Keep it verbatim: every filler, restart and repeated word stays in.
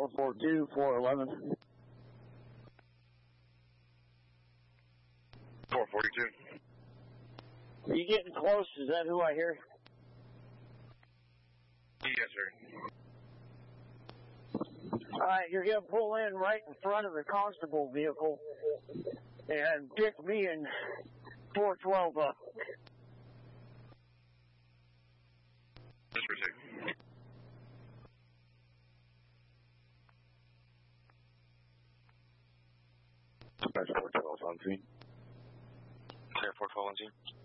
four four two, four eleven. four forty-two. Are you getting close? Is that who I hear? Yes, sir. All right, you're going to pull in right in front of the constable vehicle and pick me and four twelve up. Just proceed. That's four twelve on scene. Clear four twelve on scene.